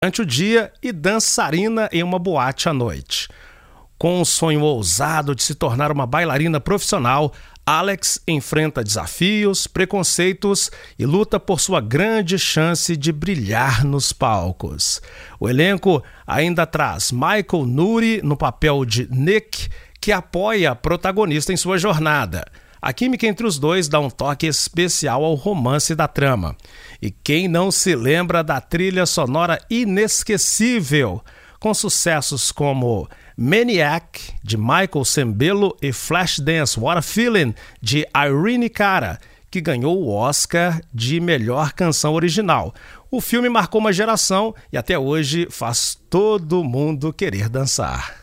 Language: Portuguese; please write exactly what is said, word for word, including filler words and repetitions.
durante o dia e dançarina em uma boate à noite. Com um sonho ousado de se tornar uma bailarina profissional, Alex enfrenta desafios, preconceitos e luta por sua grande chance de brilhar nos palcos. O elenco ainda traz Michael Nouri no papel de Nick, que apoia a protagonista em sua jornada. A química entre os dois dá um toque especial ao romance da trama. E quem não se lembra da trilha sonora inesquecível, com sucessos como Maniac, de Michael Sembello, e Flashdance What a Feeling, de Irene Cara, que ganhou o Oscar de melhor canção original. O filme marcou uma geração e até hoje faz todo mundo querer dançar.